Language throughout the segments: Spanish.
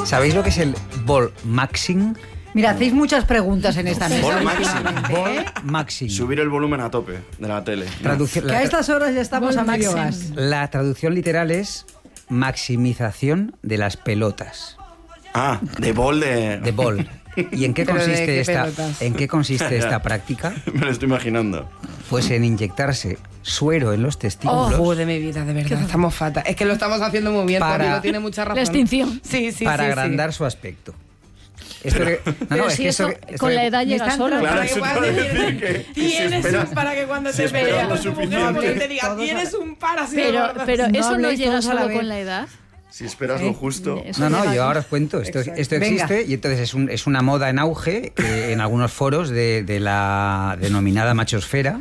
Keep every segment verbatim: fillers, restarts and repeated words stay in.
¿Sabéis lo que es el ball maxing? Mira, hacéis muchas preguntas en esta mesa. Ball maxing. Ball maxing. Subir el volumen a tope de la tele. Traducción, Que la, a estas horas ya estamos Ball a medio maxing. gas. la traducción literal es maximización de las pelotas. Ah, de bol de... De ball. ¿Y en qué ¿Pero de consiste qué esta, pelotas? en qué consiste esta práctica? Me lo estoy imaginando. Pues en inyectarse suero en los testículos Oh, de mi vida, de verdad, estamos fatal. Es que lo estamos haciendo muy bien, Para- Tony, no tiene mucha razón. La extinción. Sí, sí, para sí, agrandar sí. su aspecto. Esto que- no, no, Pero es si que eso, esto que- esto con que- la edad Me llega están solo. Claro, Para eso que te cuando iba a decir que- que si tienes esperas- un para que cuando si te esperas veas lo tu mujer suficiente. te diga, Todos tienes a- un par así de Pero, gordo. pero No eso no habléis llega todos a la solo vez. con la edad. Si esperas ¿Eh? lo justo... Eso No, no, llega- yo ahora os cuento. Esto, Exacto. esto Venga. existe y entonces es, un- es una moda en auge que en algunos foros de, de la denominada machosfera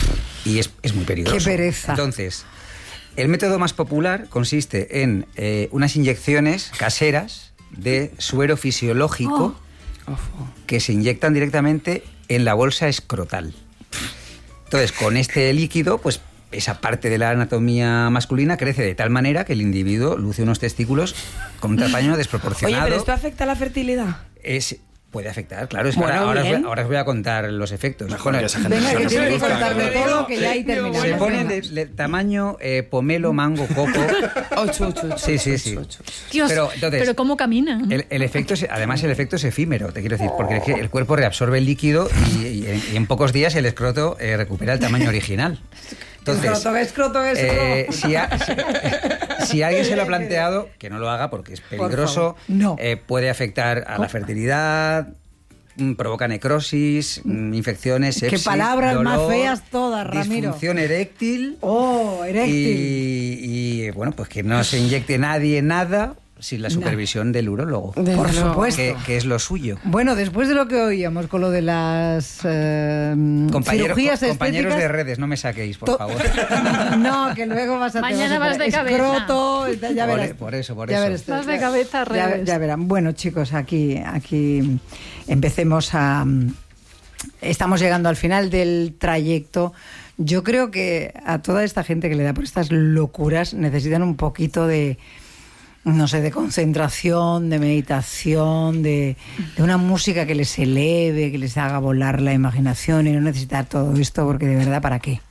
y es, es muy peligroso. Qué pereza. Entonces, el método más popular consiste en eh, unas inyecciones caseras de suero fisiológico que se inyectan directamente en la bolsa escrotal. Entonces, con este líquido, pues esa parte de la anatomía masculina crece de tal manera que el individuo luce unos testículos con un tamaño Oye, desproporcionado. pero ¿esto afecta a la fertilidad? Es, puede afectar, claro. Es que Bueno, ahora, ahora os voy, bien. a- ahora os voy a contar los efectos. Mejor Bueno, que esa gente Venga, se que lo tienes que produzca. contarlo todo, que ya ahí terminamos. se ponen Venga. de, de tamaño eh, pomelo, mango, coco. Ocho, ocho, ocho. Sí, sí, sí. Dios, Pero, pero, entonces, ¿cómo camina? El, el efecto es, además, el efecto es efímero, te quiero decir, porque es que el cuerpo reabsorbe el líquido y, y en, y en pocos días el escroto eh, recupera el tamaño original. Entonces, Escroto, escroto, escroto. eh, si, a- si- si alguien se lo ha planteado, que no lo haga porque es peligroso, favor, no. eh, puede afectar a la fertilidad, mm, provoca necrosis, mm, infecciones, Qué sepsis, palabras más dolor, feas todas, Ramiro. disfunción eréctil. Oh, eréctil. Y, y, bueno, pues que no se inyecte nadie nada sin la supervisión del urólogo, Desde Por luego. supuesto. que, que es lo suyo. Bueno, después de lo que oíamos con lo de las eh, Compañero- cirugías co- compañeros estéticas... de redes, no me saquéis, por to- favor. No, que luego vas a... te Mañana vas a vas de enterar. cabeza. Escroto, ya Por verás. e- por eso, por Ya eso. verás tú. Vas de cabeza al Ya- revés. Ya verán. Bueno, chicos, aquí, aquí empecemos a... Estamos llegando al final del trayecto. Yo creo que a toda esta gente que le da por estas locuras necesitan un poquito de... no sé, de concentración, de meditación, de, de una música que les eleve, que les haga volar la imaginación y no necesitar todo esto porque de verdad, ¿para qué?